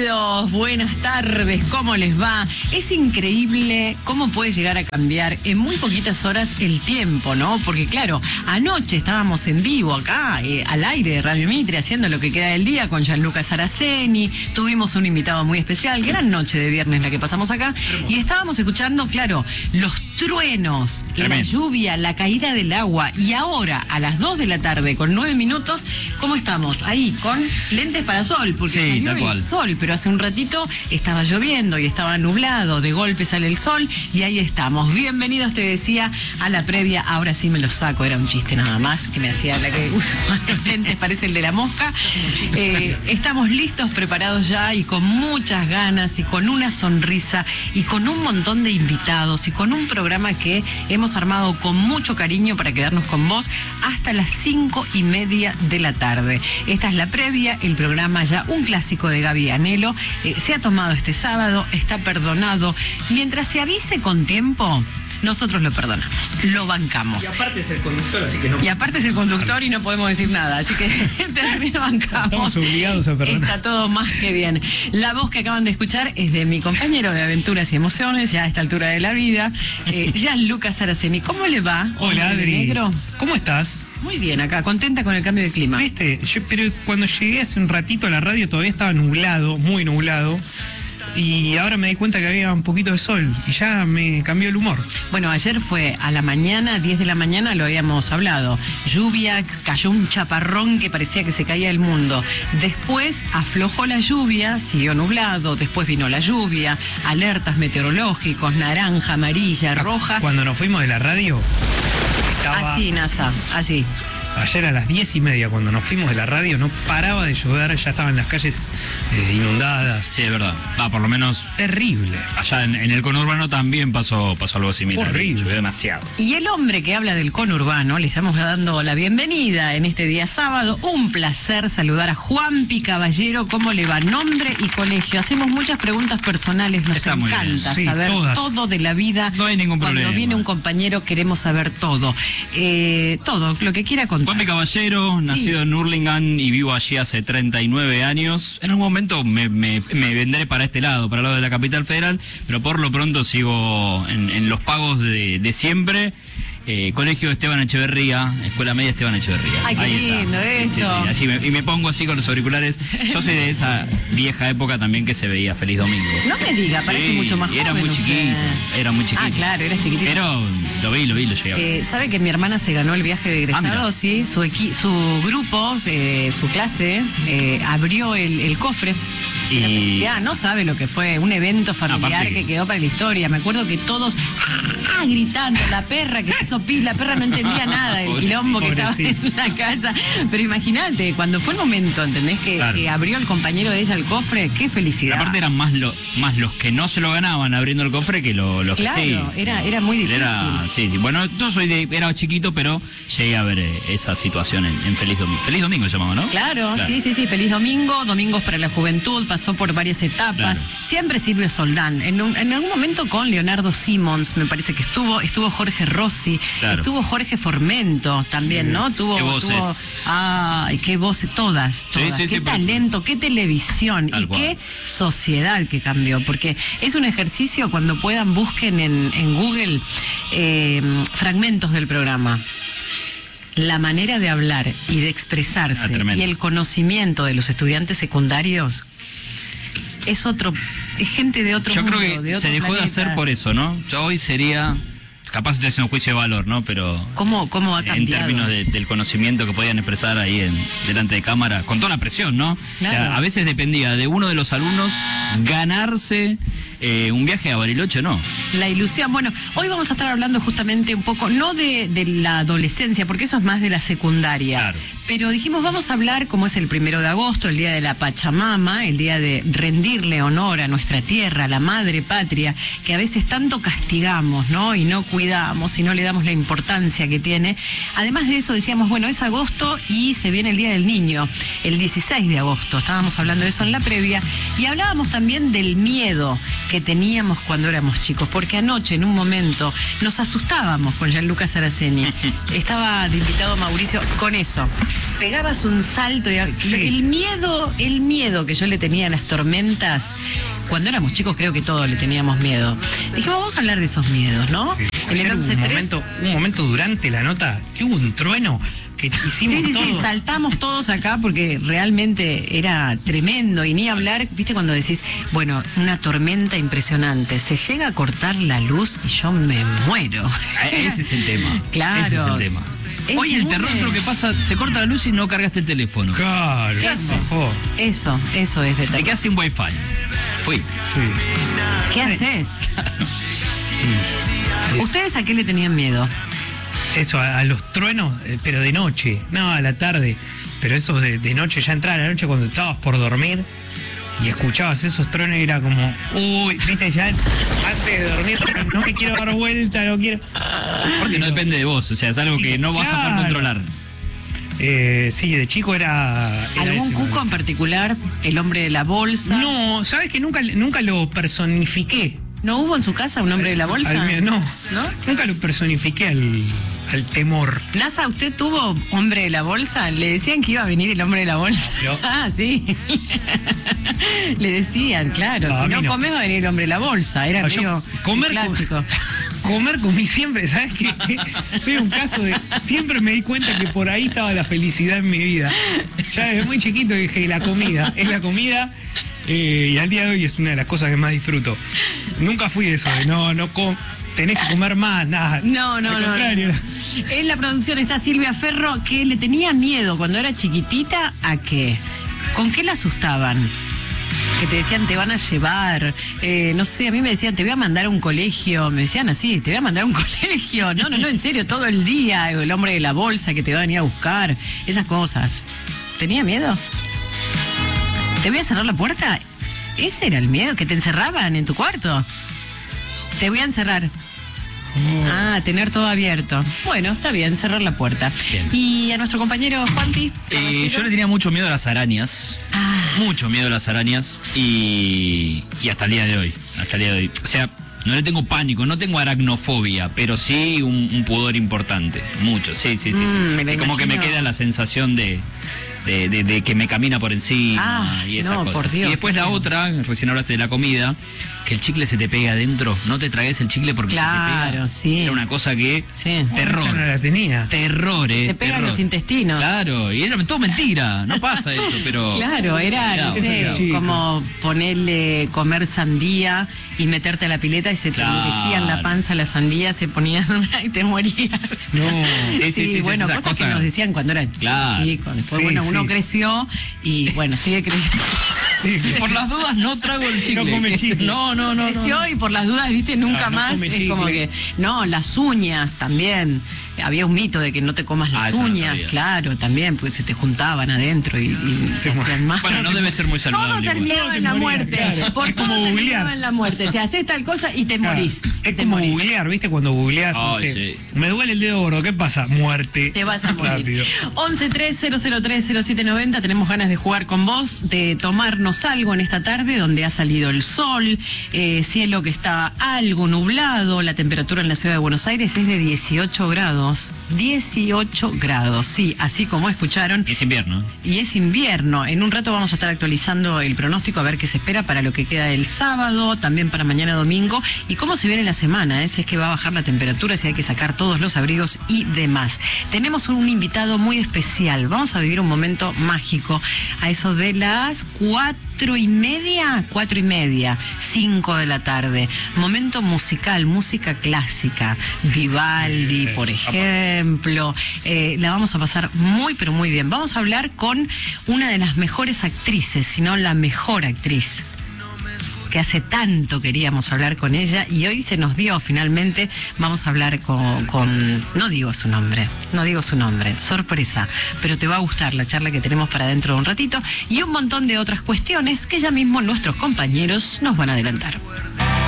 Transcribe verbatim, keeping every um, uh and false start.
Bienvenidos, buenas tardes, ¿cómo les va? Es increíble cómo puede llegar a cambiar en muy poquitas horas el tiempo, ¿no? Porque claro, anoche estábamos en vivo acá, eh, al aire de Radio Mitre, haciendo lo que queda del día con Gianluca Saraceni, tuvimos un invitado muy especial, gran noche de viernes la que pasamos acá, y estábamos escuchando, claro, los truenos, la lluvia, la caída del agua, y ahora a las dos de la tarde con nueve minutos, ¿cómo estamos? Ahí, con lentes para sol, porque sí, salió el cual. sol, pero hace un ratito estaba lloviendo y estaba nublado, de golpe sale el sol y ahí estamos. Bienvenidos, te decía, a la previa. Ahora sí me lo saco, era un chiste nada más que me hacía la que usa los lentes, parece el de la mosca. Eh, estamos listos, preparados ya y con muchas ganas y con una sonrisa y con un montón de invitados y con un programa que hemos armado con mucho cariño para quedarnos con vos hasta las cinco y media de la tarde. Esta es la previa, el programa ya un clásico de Gaby Anelo, eh, se ha tomado este sábado, está perdonado. Mientras se avise con tiempo, nosotros lo perdonamos, lo bancamos. Y aparte es el conductor, así que no... Y aparte es el conductor y no podemos decir nada, así que también lo bancamos. Estamos obligados a perdonar. Está todo más que bien. La voz que acaban de escuchar es de mi compañero de aventuras y emociones, ya a esta altura de la vida, eh, Gianluca Saraceni. ¿Cómo le va? Hola, Adri. Negro? ¿Cómo estás? Muy bien, acá, contenta con el cambio de clima. Viste, yo, pero cuando llegué hace un ratito a la radio todavía estaba nublado, muy nublado. Y ahora me di cuenta que había un poquito de sol y ya me cambió el humor. Bueno, ayer fue a la mañana, diez de la mañana, lo habíamos hablado. Lluvia, cayó un chaparrón que parecía que se caía el mundo. Después aflojó la lluvia, siguió nublado, después vino la lluvia, alertas meteorológicos, naranja, amarilla, roja. Cuando nos fuimos de la radio, estaba... Así, NASA, así. Ayer a las diez y media, cuando nos fuimos de la radio, no paraba de llover, ya estaban las calles eh, inundadas. Sí, es verdad. Va, por lo menos Terrible. allá en, en el conurbano también pasó, pasó algo similar. Horrible. Llovió demasiado. Y el hombre que habla del conurbano, le estamos dando la bienvenida en este día sábado. Un placer saludar a Juanpi Caballero. ¿Cómo le va? Nombre y colegio. Hacemos muchas preguntas personales, nos Está muy bien. encanta Sí, saber todas. todo de la vida. No hay ningún Cuando problema. viene un compañero queremos saber todo. Eh, todo, lo que quiera contar. Juanpi Caballero, Sí. nacido en Hurlingham y vivo allí hace treinta y nueve años. En algún momento me, me, me vendré para este lado, para el lado de la capital federal, pero por lo pronto sigo en, en los pagos de, de siempre. Eh, Colegio Esteban Echeverría, Escuela Media Esteban Echeverría. Ay, qué Ahí lindo está. Sí, sí, eso. sí, así me- y me pongo así con los auriculares. Yo soy de esa vieja época también que se veía Feliz Domingo. No me diga, parece Sí, mucho más y joven. era muy usted. chiquito, era muy chiquito. Ah, claro, eras chiquitito. Pero lo vi, lo vi, lo llegué a ver. Eh, ¿Sabe que mi hermana se ganó el viaje de Ah, mira. egresados? Sí, su, equi- su grupo, eh, su clase, eh, abrió el, el cofre. Y- La felicidad, no sabe lo que fue, un evento familiar Aparte que... que- quedó para la historia. Me acuerdo que todos ah, gritando, la perra que se hizo pis, la perra no entendía nada del Pobrecito, quilombo que estaba pobrecito. en la casa. Pero imagínate, cuando fue el momento, ¿entendés? Que, Claro. que abrió el compañero de ella el cofre, qué felicidad. Aparte eran más, lo, más los que no se lo ganaban abriendo el cofre que lo- los Claro, que sí. era, era muy difícil. Era, sí, sí. Bueno, yo soy de, era chiquito, pero llegué a ver eh, esa situación en, en Feliz Domingo. Feliz Domingo se llamaba, ¿no? Claro, sí, sí, sí, feliz domingo, domingos para la juventud, pasó por varias etapas, Claro. siempre Silvio Soldán, en, un- en algún momento con Leonardo Simons, me parece que estuvo, estuvo Jorge Rossi, Claro. estuvo Jorge Formento también, ¿no? Tuvo, Qué voces. tuvo- ay, qué voces, todas, Sí, todas, sí, qué sí, pero- talento, qué televisión Tal y cual. qué sociedad que cambió, porque es un ejercicio, cuando puedan busquen en, en Google eh, fragmentos del programa. La manera de hablar y de expresarse Ah, tremendo. y el conocimiento de los estudiantes secundarios es otro, es gente de otro Yo mundo, creo que de otro se dejó de planeta. hacer por eso, ¿no? Yo hoy sería, capaz estoy haciendo un juicio de valor, ¿no? Pero ¿Cómo, cómo ha en cambiado? términos de- del conocimiento que podían expresar ahí en, delante de cámara, con toda la presión, ¿no? Claro. O sea, a veces dependía de uno de los alumnos ganarse eh, un viaje a Bariloche, ¿no? La ilusión. Bueno, hoy vamos a estar hablando justamente un poco, no de, de la adolescencia, porque eso es más de la secundaria. Claro. Pero dijimos, vamos a hablar, como es el primero de agosto, el día de la Pachamama, el día de rendirle honor a nuestra tierra, a la madre patria, que a veces tanto castigamos, ¿no? Y no cuidamos cuidamos y no le damos la importancia que tiene. Además de eso decíamos, bueno, es agosto y se viene el Día del Niño, el dieciséis de agosto. Estábamos hablando de eso en la previa y hablábamos también del miedo que teníamos cuando éramos chicos, porque anoche en un momento nos asustábamos con Gianluca Saraceni. Estaba de invitado Mauricio con eso. Pegabas un salto y Sí. el miedo, el miedo que yo le tenía a las tormentas, cuando éramos chicos creo que todos le teníamos miedo. Dijimos, vamos a hablar de esos miedos, ¿no? Sí. En el Ayer hubo once un tres. momento, un momento durante la nota que hubo un trueno que hicimos Sí, sí, todo. sí, saltamos todos acá porque realmente era tremendo y ni hablar, viste cuando decís, bueno, una tormenta impresionante, se llega a cortar la luz y yo me muero. Ese es el tema. Claro. Ese es el tema. Es Hoy el muy- terror creo que pasa, se corta la luz y no cargaste el teléfono. Claro, Eso. mejor. Eso, eso es de Te terror. quedas sin wifi. Fuiste. Sí. ¿Qué haces? Es- ¿Ustedes a qué le tenían miedo? Eso, a, a los truenos, eh, pero de noche, no a la tarde. Pero eso de, de noche, ya entraba la noche cuando estabas por dormir y escuchabas esos truenos y era como, uy, viste, ya antes de dormir, no me quiero dar vuelta, no quiero. Porque no depende de vos, o sea, es algo que no vas a poder Claro. controlar. Eh, sí, de chico era. era ¿Algún ese cuco momento. en particular? ¿El hombre de la bolsa? No, sabes que nunca, nunca lo personifiqué. ¿No hubo en su casa un hombre de la bolsa? Al miedo, no, ¿No? nunca lo personifiqué al, al temor. NASA, ¿usted tuvo hombre de la bolsa? Le decían que iba a venir el hombre de la bolsa. No. Ah, sí. Le decían, claro, No, a si mí no, no. comes va a venir el hombre de la bolsa. Era Ah, yo medio comer un clásico. Comer comí siempre, ¿sabes qué? Soy un caso de. Siempre me di cuenta que por ahí estaba la felicidad en mi vida. Ya desde muy chiquito dije, la comida, es la comida. Eh, y al día de hoy es una de las cosas que más disfruto. Nunca fui de eso, de no, no com- tenés que comer más, nada. No, no, Al no, contrario. no. En la producción está Silvia Ferro, que le tenía miedo cuando era chiquitita a qué. ¿Con qué la asustaban? Que te decían te van a llevar, eh, no sé, a mí me decían te voy a mandar a un colegio, me decían así, te voy a mandar a un colegio, no, no, no, en serio, todo el día, el hombre de la bolsa que te va a venir a buscar, esas cosas. ¿Tenía miedo? ¿Te voy a cerrar la puerta? Ese era el miedo, que te encerraban en tu cuarto. Te voy a encerrar. Ah, tener todo abierto. Bueno, está bien, cerrar la puerta. Bien. Y a nuestro compañero Juanpi. Eh, yo le tenía mucho miedo a las arañas. Ah. Mucho miedo a las arañas. Y, y hasta el día de hoy. Hasta el día de hoy. O sea, no le tengo pánico, no tengo aracnofobia, pero sí un, un pudor importante. Mucho, sí, sí, sí. sí. Mm, me la Es como que me imagino. queda la sensación de, de, de- de que me camina por encima Ah, y esas no, por cosas. Y Dios, después qué la feo. otra, recién hablaste de la comida, que el chicle se te pega adentro. No te tragues el chicle porque se te Claro, pega. sí. Era una cosa que... Sí. Terror. Esa no la tenía. Terror, eh. Te pegan terror. los intestinos. Claro, y era todo mentira, no pasa eso, pero... Claro, era, Cuidado, no sé, cuidado. chicos. como ponerle comer sandía y meterte a la pileta y se te Claro. endurecía en la panza la sandía, se ponía dura y te morías. No. Sí, sí, sí, bueno, esas cosas que cosas. nos decían cuando eran Claro. chicos. Después, Sí, bueno, sí. uno creció y bueno, sigue creyendo. Sí, Y por las dudas no trago el chicle. No come chicle. No, no, no. no. Creció y por las dudas, viste, nunca Ah, no más. come Es chicle. como que, no, las uñas también. Había un mito de que no te comas Ah, las eso no uñas, sabía. claro, también, porque se te juntaban adentro y, y te mu- hacían mal. Bueno, no debe ser muy saludable. Todo igual. terminaba Todo te en la moría, muerte. claro. Por Es todo como terminaba googlear. en la muerte. Se hace tal cosa y te Claro. morís. y Es te como morís. googlear, ¿viste? Cuando googleás, no Ay, sé, sí. me duele el dedo gordo, ¿qué pasa? Muerte. Te vas a morir. Rápido. once tres cero cero tres cero siete noventa. Tenemos ganas de jugar con vos, de tomarnos algo en esta tarde donde ha salido el sol, eh, cielo que está algo nublado. La temperatura en la ciudad de Buenos Aires es de dieciocho grados. dieciocho grados, sí, así como escucharon. Y es invierno. Y es invierno. En un rato vamos a estar actualizando el pronóstico a ver qué se espera para lo que queda del sábado, también para mañana domingo y cómo se viene la semana, ¿eh? Si es que va a bajar la temperatura, si hay que sacar todos los abrigos y demás. Tenemos un invitado muy especial. Vamos a vivir un momento mágico a eso de las cuatro y media, cuatro y media, cinco de la tarde. Momento musical, música clásica. Vivaldi, por ejemplo. Eh, la vamos a pasar muy, pero muy bien. Vamos a hablar con una de las mejores actrices, si no la mejor actriz, que hace tanto queríamos hablar con ella y hoy se nos dio finalmente. Vamos a hablar con, con, no digo su nombre, no digo su nombre, sorpresa, pero te va a gustar la charla que tenemos para dentro de un ratito y un montón de otras cuestiones que ya mismo nuestros compañeros nos van a adelantar.